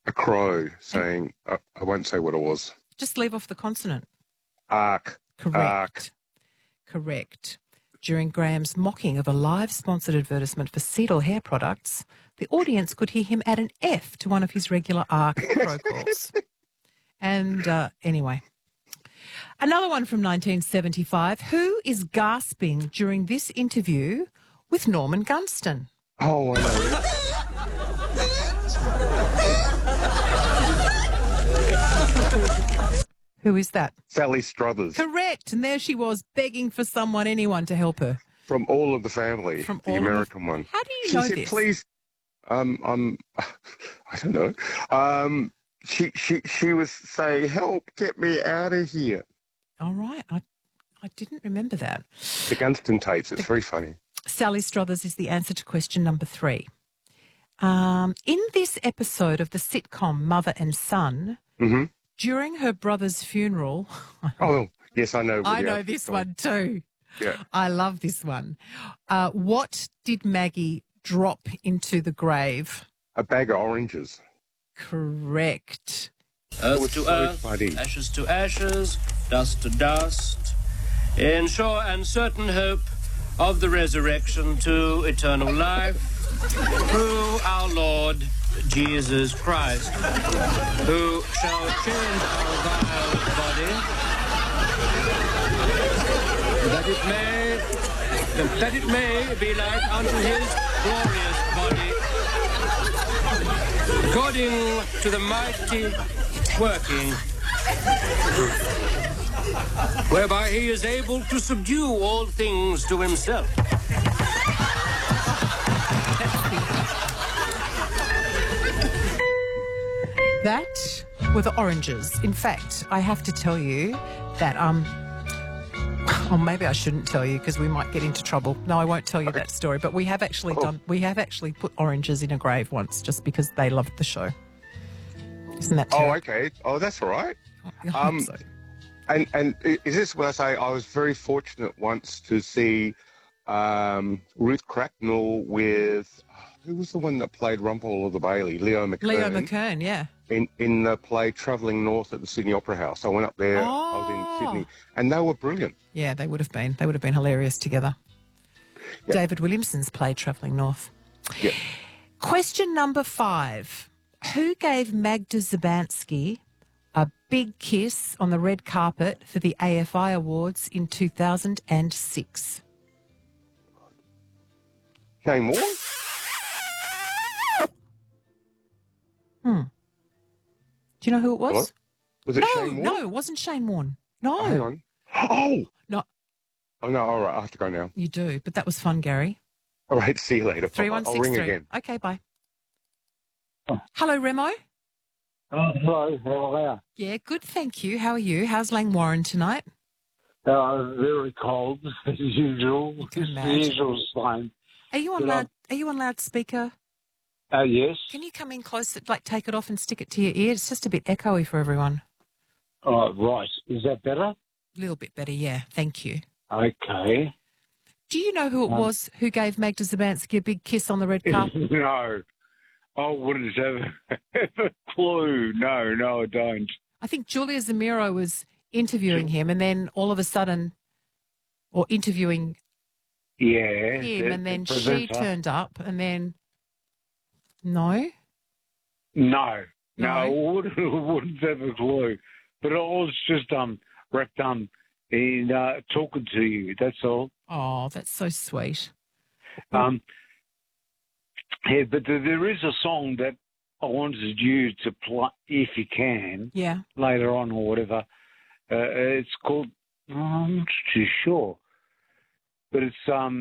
a crow saying, I won't say what it was. Just leave off the consonant. Ark. Correct. Ark. Correct. During Graham's mocking of a live sponsored advertisement for Seedle hair products, the audience could hear him add an F to one of his regular Ark crow calls. And anyway, another one from 1975. Who is gasping during this interview with Norman Gunston? Oh, I know. Who is that? Sally Struthers. Correct. And there she was begging for anyone to help her. From All of the Family, From the All of American one. How do you She know said, this? please, I don't know. She was saying, help, get me out of here. All right. I didn't remember that. The Gunston tapes, it's very funny. Sally Struthers is the answer to question number 3. In this episode of the sitcom Mother and Son, during her brother's funeral... Oh, yes, I know. I know this one too. Yeah. I love this one. What did Maggie drop into the grave? A bag of oranges. Correct. Earth to so earth, funny. ashes to ashes, dust to dust, in sure and certain hope of the resurrection to eternal life, through our Lord Jesus Christ, who shall change our vile body, that it may be like unto his glorious body, according to the mighty working, whereby he is able to subdue all things to himself. That were the oranges. In fact, I have to tell you that, or maybe I shouldn't tell you because we might get into trouble. No, I won't tell you that story, but we have actually put oranges in a grave once just because they loved the show. Isn't that Oh, terrible? okay. Oh, that's all right. I hope so. And is this what I say? I was very fortunate once to see Ruth Cracknell with, who was the one that played Rumpole of the Bailey? Leo McKern. Leo McKern, yeah. In the play Travelling North at the Sydney Opera House. I went up there, I was in Sydney, and they were brilliant. Yeah, they would have been. They would have been hilarious together. Yeah. David Williamson's play Travelling North. Yeah. Question number 5. Who gave Magda Zabansky a big kiss on the red carpet for the AFI Awards in 2006? Shane Moore? Do you know who it was? Hello? Was it No, Shane Moore? no, it wasn't Shane Warne. No. Oh, hang on. Oh! No, Oh, no, all right, I have to go now. you do, but that was fun, Gary. All right, see you later. I'll ring 3163. again. Okay, bye. Hello, Remo. Oh, hello, how are Yeah, good, thank you. How are you? How's Langwarren tonight? you? Very cold, as usual. can It's the imagine. usual same. Are you on Good loud? Are you on loudspeaker? Yes. Can you come in closer, like take it off and stick it to your ear? It's just a bit echoey for everyone. Oh, right. Is that better? A little bit better, yeah. Thank you. Okay. Do you know who it was who gave Magda Zabansky a big kiss on the red carpet? No. I wouldn't have a clue. No, I don't. I think Julia Zamiro was interviewing him, and then all of a sudden, or interviewing Yeah. him, and then she turned up, and then no. No, No? I wouldn't have a clue. But I was just wrapped in talking to you. That's all. Oh, that's so sweet. Yeah, but there is a song that I wanted you to play, if you can, Yeah. later on or whatever. It's called, I'm not too sure, but it's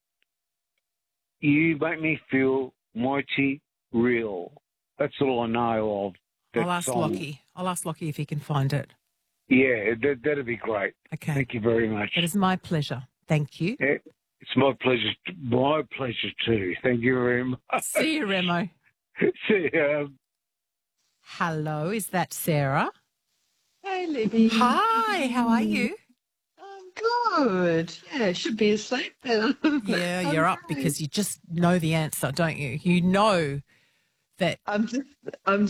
You Make Me Feel Mighty Real. That's all I know of. That I'll ask song. Lockie. I'll ask Lockie if he can find it. Yeah, that'd be great. Okay. Thank you very much. It is my pleasure. Thank you. Yeah, it's my pleasure. My pleasure too. Thank you very much. See you, Remo. See ya. Hello, is that Sarah? Hey, Libby. Hi, how are you? I'm good. Yeah, should be asleep now. Yeah, you're up because you just know the answer, don't you? You know that I'm